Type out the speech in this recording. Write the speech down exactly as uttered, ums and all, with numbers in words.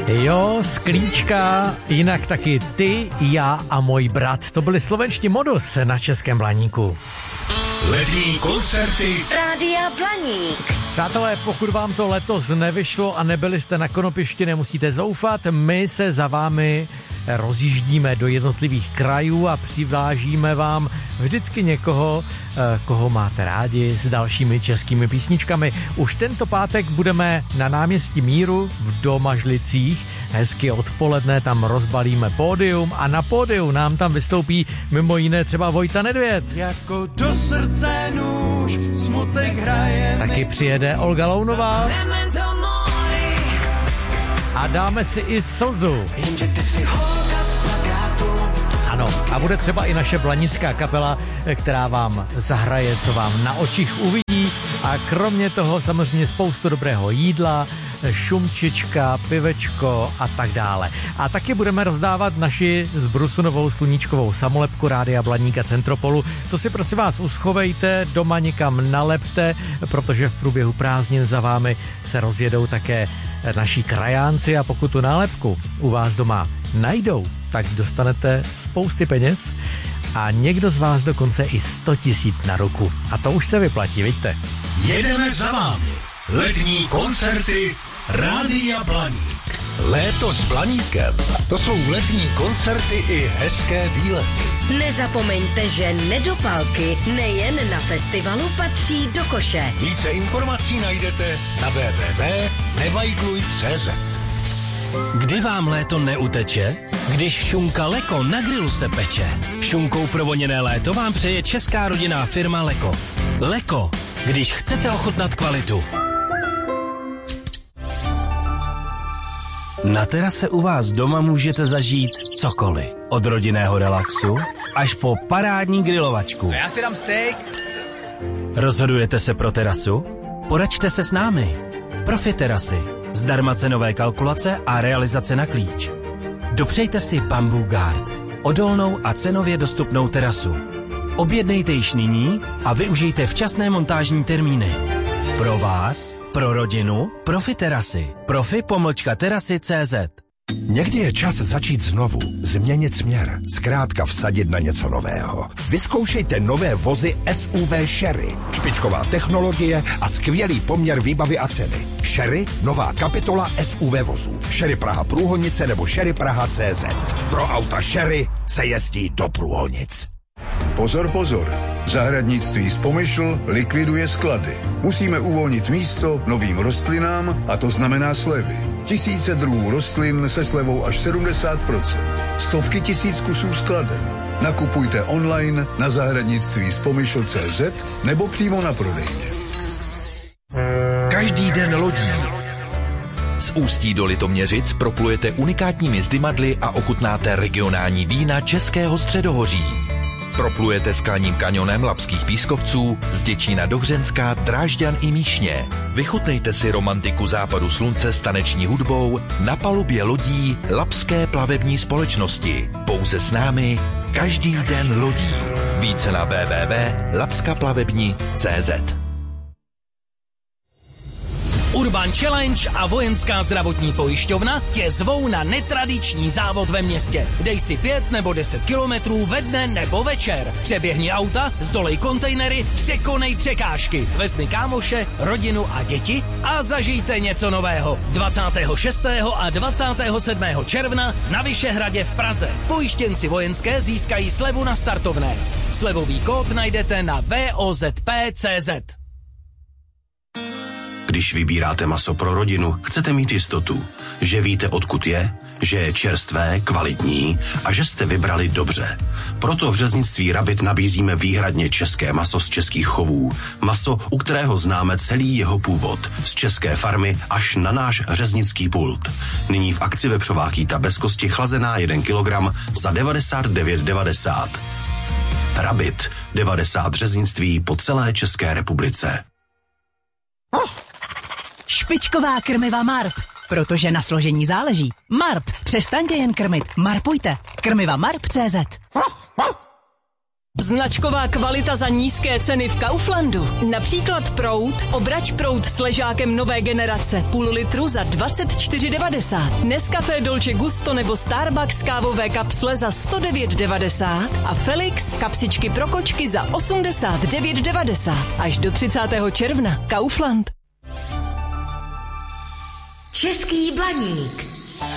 Jo, Sklíčka, jinak taky Ty, já a můj brat. To byli slovenští Modus na Českém Blaníku. Letní koncerty Rádia Blaník. Přátelé, pokud vám to letos nevyšlo a nebyli jste na konopišti, nemusíte zoufat. My se za vámi rozjíždíme do jednotlivých krajů a přivážíme vám vždycky někoho, koho máte rádi, s dalšími českými písničkami. Už tento pátek budeme na náměstí Míru v Domažlicích. Hezky odpoledne tam rozbalíme pódium a na pódiu nám tam vystoupí mimo jiné třeba Vojta Nedvěd. Jako do srdce nůž smutek hraje. Taky přijede Olga Lounová. A dáme si i slzu. Ano, a bude třeba i naše blanická kapela, která vám zahraje, co vám na očích uvidí. A kromě toho samozřejmě spoustu dobrého jídla, šumčička, pivečko a tak dále. A taky budeme rozdávat naši zbrusunovou sluníčkovou samolepku Rádia Blaník a Centropolu. To si prosím vás uschovejte, doma někam nalepte, protože v průběhu prázdnin za vámi se rozjedou také naši krajánci a pokud tu nálepku u vás doma najdou, tak dostanete spousty peněz a někdo z vás dokonce i sto tisíc na ruku. A to už se vyplatí, vidíte? jedeme za vámi. Letní koncerty Rádia Blaník. Léto s Blaníkem. To jsou letní koncerty i hezké výlety. Nezapomeňte, že nedopalky nejen na festivalu patří do koše. Více informací najdete na w w w tečka nevajgluj tečka c z. Kdy vám léto neuteče? Když šunka Leko na grilu se peče. Šunkou provoněné léto vám přeje česká rodinná firma Leko. Leko, když chcete ochutnat kvalitu. Na terase u vás doma můžete zažít cokoliv. Od rodinného relaxu až po parádní grilovačku. Já si dám steak. Rozhodujete se pro terasu? Poraďte se s námi. Profi terasy. Zdarma cenové kalkulace a realizace na klíč. Dopřejte si Bamboo Guard. Odolnou a cenově dostupnou terasu. Objednejte již nyní a využijte včasné montážní termíny. Pro vás, pro rodinu, Profi terasy. Profi pomlčka terasy tečka cé zet. Někdy je čas začít znovu, změnit směr, zkrátka vsadit na něco nového. Vyzkoušejte nové vozy S U V Sherry. Špičková technologie a skvělý poměr výbavy a ceny. Sherry, nová kapitola S U V vozů. Sherry Praha Průhonice nebo Sherry Praha tečka cé zet. Pro auta Sherry se jezdí do Průhonic. Pozor, pozor. Zahradnictví Spomyšl likviduje sklady. Musíme uvolnit místo novým rostlinám a to znamená slevy. Tisíce druhů rostlin se slevou až sedmdesát procent. Stovky tisíc kusů skladen. Nakupujte online na zahradnictví spomyšl tečka cé zet nebo přímo na prodejně. Každý den lodí. Z Ústí do Litoměřic proplujete unikátními zdymadly a ochutnáte regionální vína Českého středohoří. Proplujete skalním kanionem Labských pískovců, z Děčína do Hřenska, Drážďan i Míšně. Vychutnejte si romantiku západu slunce s taneční hudbou na palubě lodí Labské plavební společnosti. Pouze s námi každý den lodí. Více na w w w tečka labska plavební tečka cé zet. Urban Challenge a Vojenská zdravotní pojišťovna tě zvou na netradiční závod ve městě. Dej si pět nebo deset kilometrů ve dne nebo večer. Přeběhni auta, zdolej kontejnery, překonej překážky. Vezmi kámoše, rodinu a děti a zažijte něco nového. dvacátého šestého a dvacátého sedmého června na Vyšehradě v Praze. Pojištěnci vojenské získají slevu na startovné. Slevový kód najdete na v o z p tečka cé zet. Když vybíráte maso pro rodinu, chcete mít jistotu, že víte, odkud je, že je čerstvé, kvalitní a že jste vybrali dobře. Proto v řeznictví Rabit nabízíme výhradně české maso z českých chovů. Maso, u kterého známe celý jeho původ. Z české farmy až na náš řeznický pult. Nyní v akci vepřová kýta bez kosti chlazená jeden kilogram za devadesát devět devadesát. Rabit. devadesát řeznictví po celé České republice. Špičková krmiva Marp, protože na složení záleží. Marp, přestaňte jen krmit, marpujte. Krmiva Marp tečka cé zet. Značková kvalita za nízké ceny v Kauflandu. Například proud, obrať proud s ležákem nové generace, půl litru za dvacet čtyři devadesát. Nescafé Dolce Gusto nebo Starbucks kávové kapsle za sto devět devadesát a Felix kapsičky pro kočky za osmdesát devět devadesát. Až do třicátého června. Kaufland. Český Blaník.